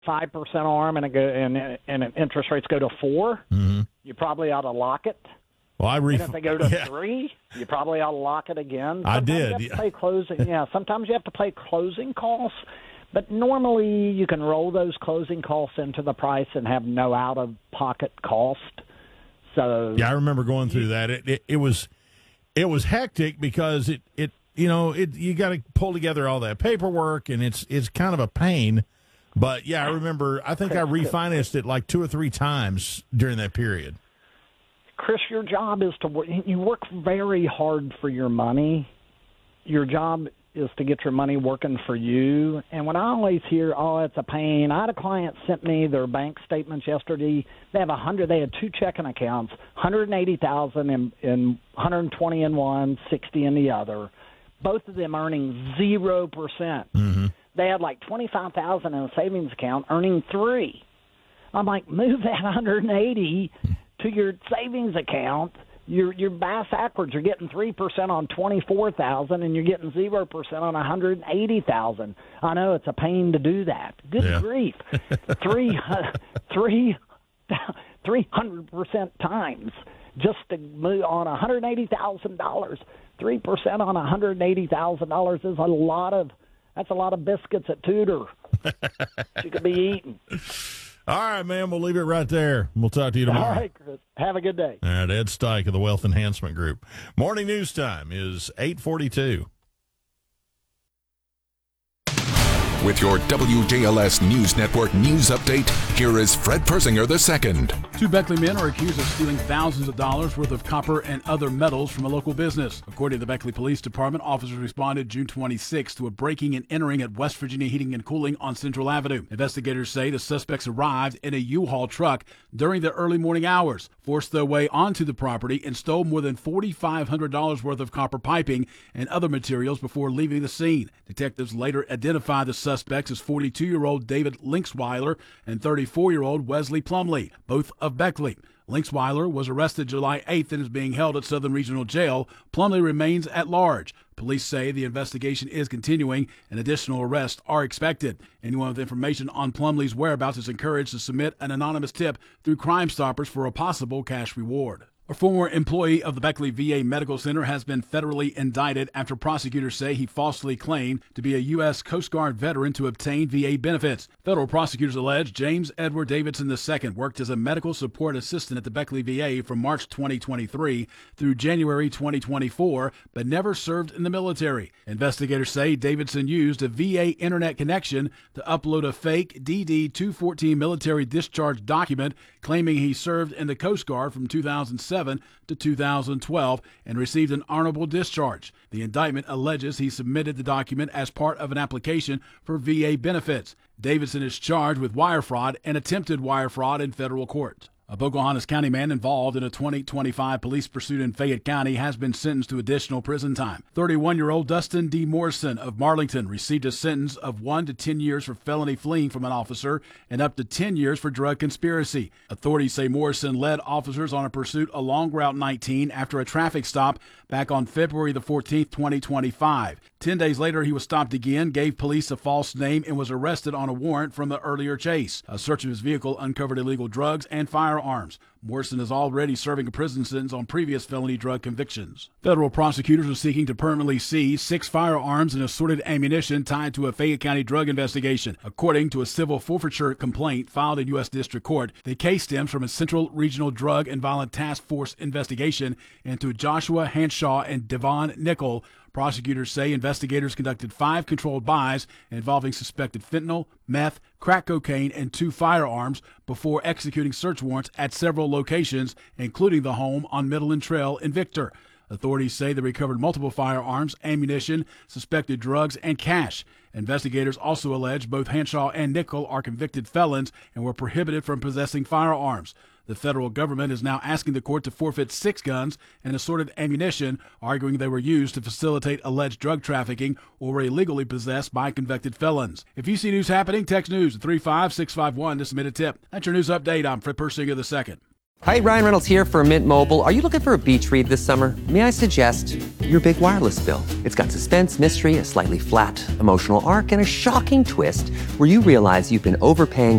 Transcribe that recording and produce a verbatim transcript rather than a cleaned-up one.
five percent arm and, it go, and, and interest rates go to four, mm-hmm. you probably ought to lock it. Well, I re- and if they go to yeah. three, you probably ought to lock it again. Sometimes I did. You have to pay closing, yeah, sometimes you have to pay closing costs, but normally you can roll those closing costs into the price and have no out-of-pocket cost. So yeah, I remember going through that. It it, it was it was hectic because it, it you know it you got to pull together all that paperwork and it's it's kind of a pain. But yeah, I remember. I think I refinanced it like two or three times during that period. Chris, your job is to work. You work very hard for your money. Your job is to get your money working for you. And when I always hear, "Oh, it's a pain," I had a client sent me their bank statements yesterday. They have a hundred. They had two checking accounts, one hundred eighty thousand in, in one hundred twenty in one, sixty in the other. Both of them earning zero percent. Mm-hmm. They had like twenty-five thousand in a savings account, earning three. I'm like, move that one hundred eighty to your savings account. Your your bass backwards. You're getting three percent on twenty-four thousand, and you're getting zero percent on one hundred eighty thousand. I know it's a pain to do that. Good yeah. grief, three three three hundred percent times just to move on one hundred eighty thousand dollars. Three percent on one hundred eighty thousand dollars is a lot of. That's a lot of biscuits at Tudor you could be eating. All right, man. We'll leave it right there. We'll talk to you tomorrow. All right, Chris. Have a good day. All right, Ed Steich of the Wealth Enhancement Group. Morning news time is eight forty-two. With your W J L S News Network news update, here is Fred Persinger the second. Two Beckley men are accused of stealing thousands of dollars worth of copper and other metals from a local business. According to the Beckley Police Department, officers responded June twenty-sixth to a breaking and entering at West Virginia Heating and Cooling on Central Avenue. Investigators say the suspects arrived in a U-Haul truck during the early morning hours, forced their way onto the property, and stole more than four thousand five hundred dollars worth of copper piping and other materials before leaving the scene. Detectives later identified the suspects as forty-two-year-old David Linksweiler and thirty-four-year-old Wesley Plumley, both of Beckley. Linksweiler was arrested July eighth and is being held at Southern Regional Jail. Plumley remains at large. Police say the investigation is continuing and additional arrests are expected. Anyone with information on Plumley's whereabouts is encouraged to submit an anonymous tip through Crime Stoppers for a possible cash reward. A former employee of the Beckley V A Medical Center has been federally indicted after prosecutors say he falsely claimed to be a U S Coast Guard veteran to obtain V A benefits. Federal prosecutors allege James Edward Davidson the second worked as a medical support assistant at the Beckley V A from March twenty twenty-three through January twenty twenty-four, but never served in the military. Investigators say Davidson used a V A internet connection to upload a fake D D two fourteen military discharge document claiming he served in the Coast Guard from two thousand seven to two thousand twelve and received an honorable discharge. The indictment alleges he submitted the document as part of an application for V A benefits. Davidson is charged with wire fraud and attempted wire fraud in federal court. A Pocahontas County man involved in a twenty twenty-five police pursuit in Fayette County has been sentenced to additional prison time. thirty-one-year-old Dustin D. Morrison of Marlington received a sentence of one to ten years for felony fleeing from an officer and up to ten years for drug conspiracy. Authorities say Morrison led officers on a pursuit along Route nineteen after a traffic stop back on February the fourteenth, twenty twenty-five. Ten days later, he was stopped again, gave police a false name, and was arrested on a warrant from the earlier chase. A search of his vehicle uncovered illegal drugs and firearms. Morrison is already serving a prison sentence on previous felony drug convictions. Federal prosecutors are seeking to permanently seize six firearms and assorted ammunition tied to a Fayette County drug investigation. According to a civil forfeiture complaint filed in U S District Court, the case stems from a Central Regional Drug and Violent Task Force investigation into Joshua Hanshaw and Devon Nickel. Prosecutors say investigators conducted five controlled buys involving suspected fentanyl, meth, crack cocaine, and two firearms before executing search warrants at several locations, including the home on Midland Trail in Victor. Authorities say they recovered multiple firearms, ammunition, suspected drugs, and cash. Investigators also allege both Hanshaw and Nickel are convicted felons and were prohibited from possessing firearms. The federal government is now asking the court to forfeit six guns and assorted ammunition, arguing they were used to facilitate alleged drug trafficking or were illegally possessed by convicted felons. If you see news happening, text news at three five six five one to submit a tip. That's your news update. I'm Fred Persinger the second. Hi, Ryan Reynolds here for Mint Mobile. Are you looking for a beach read this summer? May I suggest your big wireless bill? It's got suspense, mystery, a slightly flat, emotional arc, and a shocking twist where you realize you've been overpaying